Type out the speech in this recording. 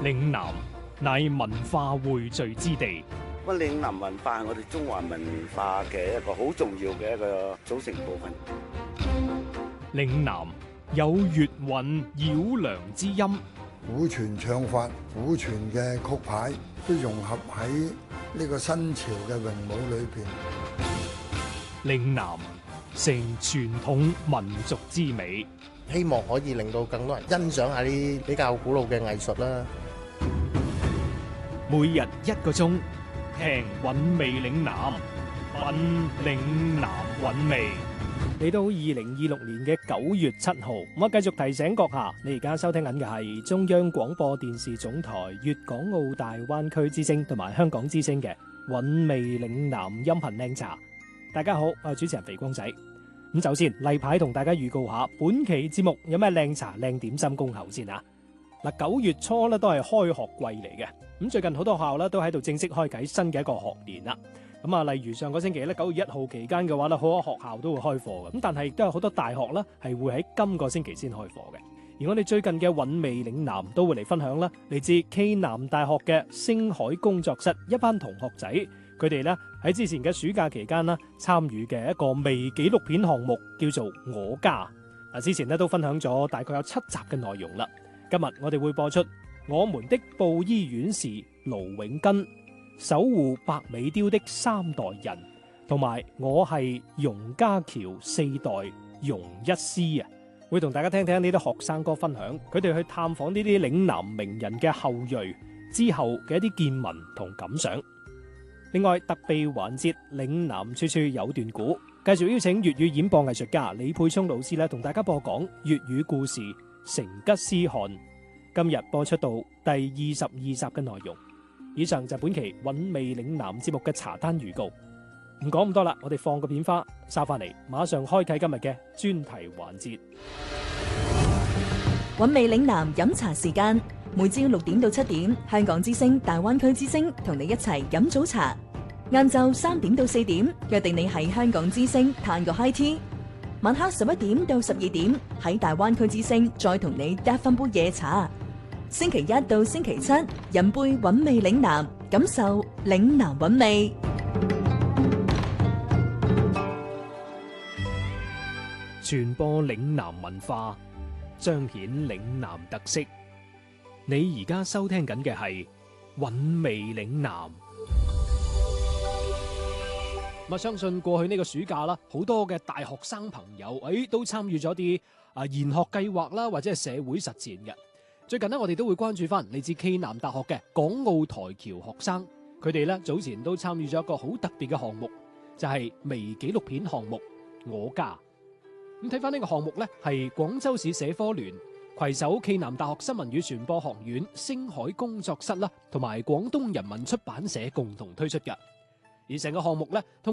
嶺南乃文化匯聚之地。 嶺南文化係我哋中華文化嘅一個好重要嘅一個組成部分。 嶺南有粵韻繞梁之音， 古傳唱法、古傳嘅曲牌都融合喺呢個新潮嘅詠舞裏邊。 嶺南成傳統民族之美， 希望可以令到更多人欣賞下啲比較古老嘅藝術啦。 每日1個鐘，聽韻味嶺南，品嶺南韻味。嚟到2026年嘅9月7號，我繼續提醒閣下，你而家收聽緊嘅係中央廣播電視總台粵港澳大灣區之聲同埋香港之聲嘅韻味嶺南音頻靚茶。大家好，我係主持人肥光仔。咁首先例牌同大家預告下，本期節目有咩靚茶靚點心恭候先啊！嗱，9月初咧都係開學季嚟嘅，咁最近好多學校咧都喺度正式開啟新嘅一個學年啦。咁啊，例如上個星期咧9月1號期間嘅話咧，好多學校都會開課嘅，咁但係亦都有好多大學咧係會喺今個星期先開課嘅。而我哋最近嘅韻味嶺南都會嚟分享啦，嚟自暨南大學嘅星海工作室一班同學仔，佢哋咧喺之前嘅暑假期間啦參與嘅一個微紀錄片項目叫做《我家》。嗱，之前咧都分享咗大概有7集嘅內容啦。今日我哋會播出我們的布衣院士盧永根、守護白尾雕的3代人，同埋我係容家僑4代容一師啊，會同大家聽聽呢啲學生哥分享佢哋去探訪呢啲嶺南名人嘅後裔之後嘅一啲見聞同感想。另外特備環節嶺南處處有段古，繼續邀請粵語演播藝術家李沛聰老師咧，同大家播講粵語故事成吉思汗。今日播出到第22集嘅內容。以上就本期韻味嶺南節目嘅茶單預告。唔講咁多啦，我哋放個片花，收翻嚟馬上開啟今日嘅專題環節。 韻味嶺南飲茶時間，每朝6點到7點，香港之聲、大灣區之聲同你一齊飲早茶。晏晝3點到4點，約定你喺香港之聲嘆個 high tea。晚黑11點到12點，喺大灣區之聲再同你嗒翻杯夜茶。星期一到星期七，飲杯韻味嶺南，感受嶺南韻味。 傳播嶺南文化，彰顯嶺南特色。你而家收聽緊嘅係韻味嶺南。咁相信過去呢個暑假啦，好多嘅大學生朋友都參與咗啲研學計劃啦，或者係社會實踐嘅。最近呢，我哋都會關注翻嚟自暨南大學嘅港澳台僑學生，佢哋咧早前都參與咗一個好特別嘅項目，就係微紀錄片項目《我家》。咁睇翻呢個項目咧，係廣州市社科聯攜手暨南大學新聞與傳播學院星海工作室啦，同埋廣東人民出版社共同推出嘅。而成個項目咧，